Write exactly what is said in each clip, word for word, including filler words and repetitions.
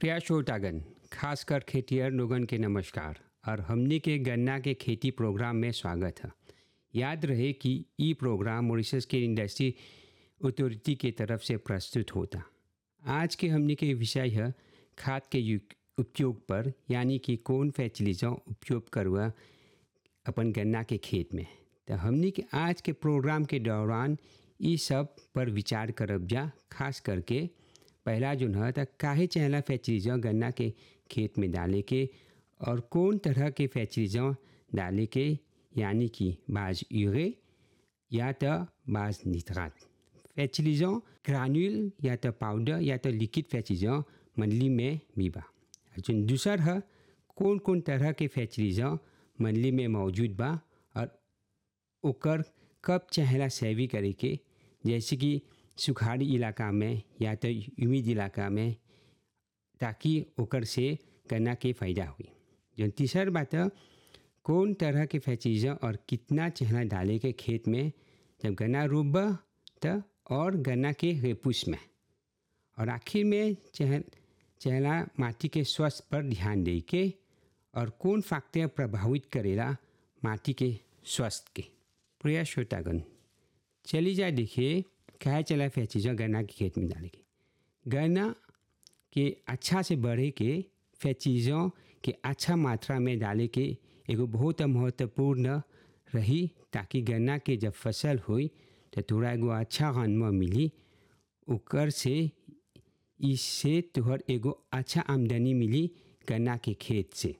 प्रिय श्रोतागण, खासकर खेतिहर लोगन के नमस्कार और हमने के गन्ना के खेती प्रोग्राम में स्वागत है। याद रहे कि ये प्रोग्राम मॉरिशस के इंडस्ट्री अथॉरिटी के तरफ से प्रस्तुत होता। आज के हमने के विषय है खाद के उपयोग पर, यानी कि कौन फैसिलिटियों उपयोग करवा अपन गन्ना के खेत में। तो हमने के आज के प्रोग्राम के दौरान ये सब पर विचार करब जा। खास करके पहला जो है तो काहे चहला फैसिलिटियों गन्ना के खेत में डाले के और कौन तरह के फैसिलिटियों डाले के, यानी कि बाज यूरे या तो बाज निट्राट। फैसिलिटियों ग्रान्यूल या तो पाउडर या तो लिक्विड फैसिलिटियों मंडली में भी बा। जो दूसर है कौन कौन तरह के फैसिलिटियों मंडली में मौजूद बा और ओकर कब चहला सेवी करे के, जैसे कि सुखाड़ी इलाका में या तो ह्यूमिड इलाका में, ताकि ओकर से गन्ना के फ़ायदा हुई। जो तीसर बात है कौन तरह के फैसिलिटियों और कितना चहला डाले के खेत में जब गन्ना रोपबा तो और गन्ना के रेपुस में। और आखिर में चहल चहला माटी के स्वास्थ्य पर ध्यान दे के और कौन फैक्टर प्रभावित करेला माटी के स्वास्थ्य के। प्रिय श्रोतागण, चली जाए देखिए क्या चला फैसिलिटियों गन्ना के खेत में डाले के। गन्ना के अच्छा से बढ़े के फैसिलिटियों के अच्छा मात्रा में डाले के एगो बहुत महत्वपूर्ण रही, ताकि गन्ना के जब फसल हुई तो थोड़ा एगो अच्छा गन्ना मिली, ओकर से इससे तोहर एगो अच्छा आमदनी मिली गन्ना के खेत से।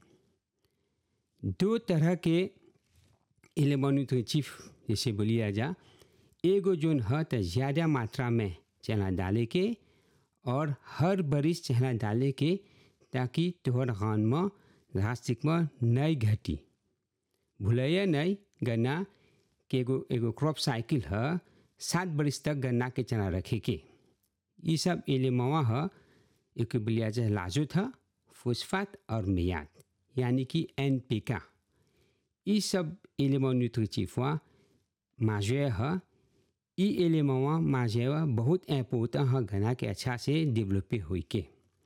दो तरह के एलिमेंट्री जैसे बोलिया जा, एगो जोन है तो ज़्यादा मात्रा में चना डाले के और हर बरिस चना डाले के, ताकि तोहर गान में घासिक में नहीं घटी। भूलिए नहीं, गन्ना के एगो एगो क्रॉप साइकिल है, सात बरिस तक गन्ना के चना रखे के। ये सब एलिमेंट है, एक बोलिया जाए लाजोत है, फॉस्फेट और मियाद, यानी कि एन पी का। ये सब एलिमेंट न्यूट्रिटिव माजे है। ये एलिमेंट माजे बहुत इम्पोर्टेंट है गन्ना के अच्छा से डेवलप हुई के।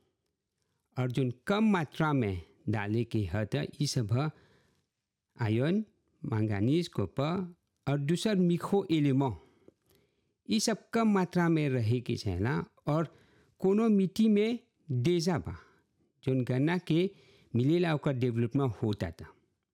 और जो कम मात्रा में डाले के है तो ये सब है आयरन, मैंगनीज, कॉपर और दूसर मिक्रो एलिमेंट। ये सब कम मात्रा में रहे के चहला और कोनो मिट्टी में देजा बा जो गन्ना के मिलेला ओकर डेवलपमेंट होता था।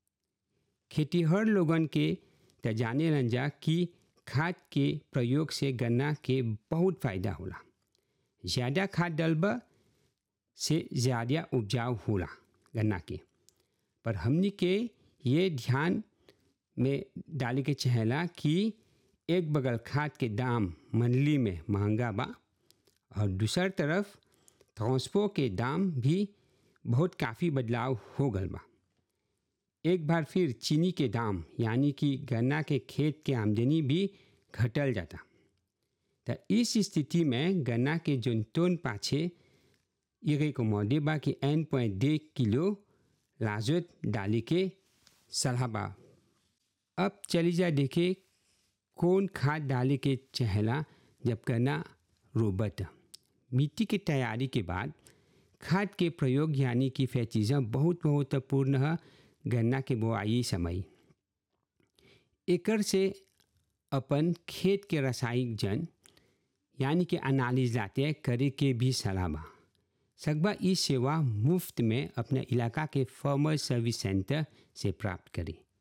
खेतीहर लोगन के तो जाने लन जा कि खाद के प्रयोग से गन्ना के बहुत फ़ायदा होला। ज़्यादा खाद डलबा से ज़्यादा उपजाऊ होला गन्ना के। पर हमनी के ये ध्यान में डाले के चहला कि एक बगल खाद के दाम मंडली में महंगा बा और दूसर तरफ ट्रांसपोर्ट के दाम भी बहुत काफ़ी बदलाव हो गल बा। एक बार फिर चीनी के दाम, यानी कि गन्ना के खेत के आमदनी भी घटल जाता। तो इस स्थिति में गन्ना के जोन टोन पाछे ये को मौदे बा कि एन पॉइंट दे किलो लाजत डाले के सलाह बा। अब चली जाए देखे कौन खाद डाले के चहला जब गन्ना रोबत। मिट्टी की तैयारी के बाद खाद के प्रयोग, यानी कि फैसिलिटियाँ बहुत महत्वपूर्ण है गन्ना के बोआई समय। एकर से अपन खेत के रासायनिक जन, यानी कि एनालिसिस लाते करे के भी सलाह बा। सकबा इस सेवा मुफ्त में अपने इलाका के फार्मर सर्विस सेंटर से प्राप्त करें।